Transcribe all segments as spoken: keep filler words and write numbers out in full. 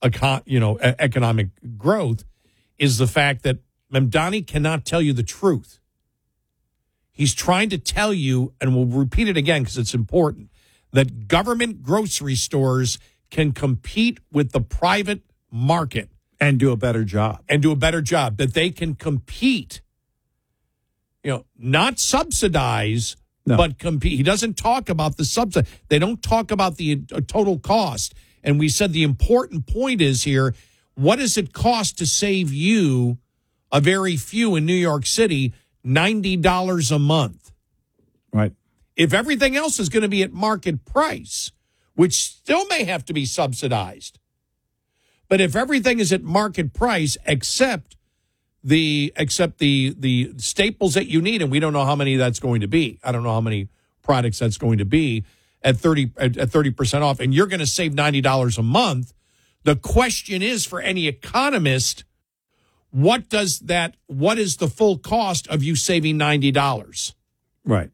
econ- you know, e- economic growth is the fact that Mamdani cannot tell you the truth. He's trying to tell you, and we'll repeat it again because it's important, that government grocery stores can compete with the private market. And do a better job. And do a better job. That they can compete, you know, not subsidize, no. but compete. He doesn't talk about the subsidy. They don't talk about the uh, total cost. And we said the important point is here, what does it cost to save you, a very few in New York City, ninety dollars a month? Right. If everything else is going to be at market price, which still may have to be subsidized, but if everything is at market price except the except the the staples that you need, and we don't know how many that's going to be. I don't know how many products that's going to be at thirty at, at thirty percent off, and you're going to save ninety dollars a month. The question is for any economist, what does that what is the full cost of you saving ninety dollars? Right.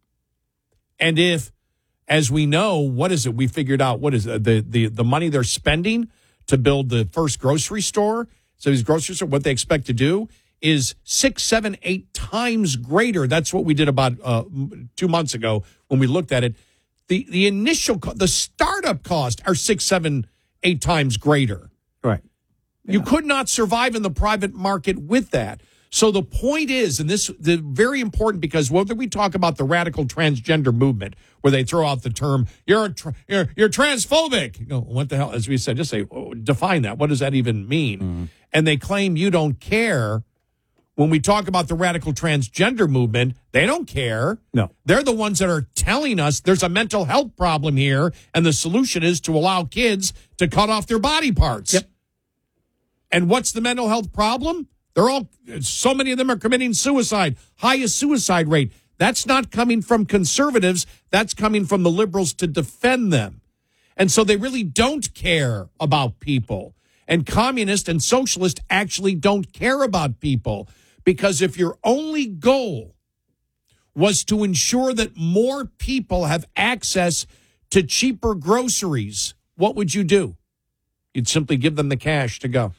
And if, as we know, what is it? We figured out what is it? the the the money they're spending to build the first grocery store. So these grocery stores, what they expect to do is six, seven, eight times greater. That's what we did about uh, two months ago when we looked at it. The the initial, the startup cost are six, seven, eight times greater. Right. Yeah. You could not survive in the private market with that. So the point is, and this the very important, because whether we talk about the radical transgender movement, where they throw out the term "you're tra- you're you're transphobic," you know, what the hell? As we said, just say oh, define that. What does that even mean? Mm-hmm. And they claim you don't care. When we talk about the radical transgender movement, they don't care. No, they're the ones that are telling us there's a mental health problem here, and the solution is to allow kids to cut off their body parts. Yep. And what's the mental health problem? They're all, so many of them are committing suicide, highest suicide rate. That's not coming from conservatives. That's coming from the liberals to defend them. And so they really don't care about people. And communists and socialists actually don't care about people, because if your only goal was to ensure that more people have access to cheaper groceries, what would you do? You'd simply give them the cash to go.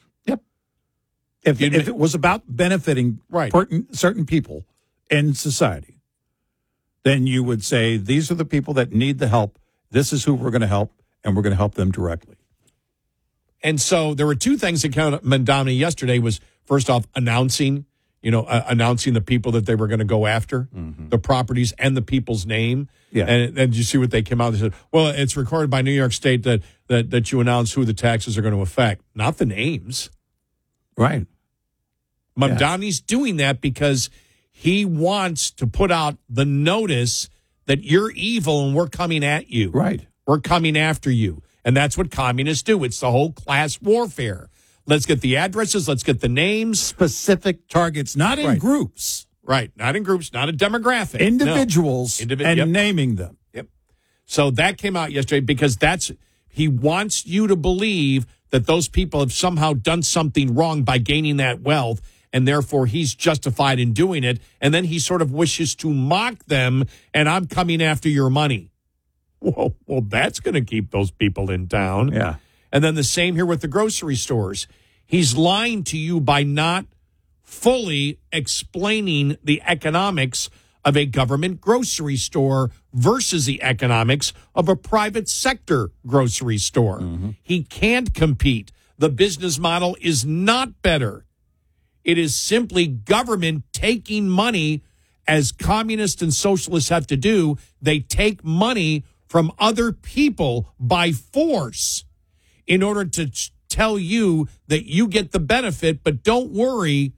If, if it was about benefiting right. certain, certain people in society, then you would say, these are the people that need the help. This is who we're going to help, and we're going to help them directly. And so there were two things that came out of Mamdani yesterday was, first off, announcing, you know, uh, announcing the people that they were going to go after, mm-hmm. the properties and the people's name. Yeah. And then you see what they came out and said, well, it's recorded by New York State that, that, that you announce who the taxes are going to affect, not the names. Right. Mamdani's yeah. doing that because he wants to put out the notice that you're evil and we're coming at you. Right. We're coming after you. And that's what communists do. It's the whole class warfare. Let's get the addresses. Let's get the names. Specific targets, not in right. groups. Right. Not in groups, not a demographic. Individuals no. Indivi- and yep. naming them. Yep. So that came out yesterday because that's, he wants you to believe that those people have somehow done something wrong by gaining that wealth, and therefore he's justified in doing it. And then he sort of wishes to mock them, and I'm coming after your money. Well, well, that's going to keep those people in town. Yeah. And then the same here with the grocery stores. He's lying to you by not fully explaining the economics of a government grocery store versus the economics of a private sector grocery store. Mm-hmm. He can't compete. The business model is not better. It is simply government taking money, as communists and socialists have to do. They take money from other people by force in order to t- tell you that you get the benefit, but don't worry,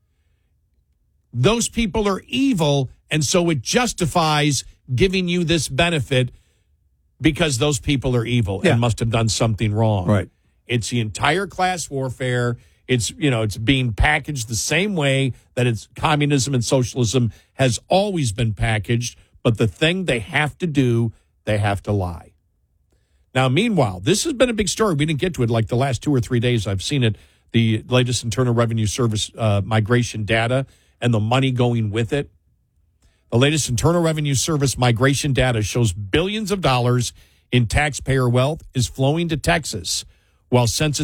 those people are evil, and so it justifies giving you this benefit because those people are evil yeah. and must have done something wrong. Right. It's the entire class warfare. It's, you know, it's being packaged the same way that it's communism and socialism has always been packaged. But the thing they have to do, they have to lie. Now, meanwhile, this has been a big story. We didn't get to it like the last two or three days. I've seen it, the latest Internal Revenue Service uh, migration data and the money going with it. The latest Internal Revenue Service migration data shows billions of dollars in taxpayer wealth is flowing to Texas, while Census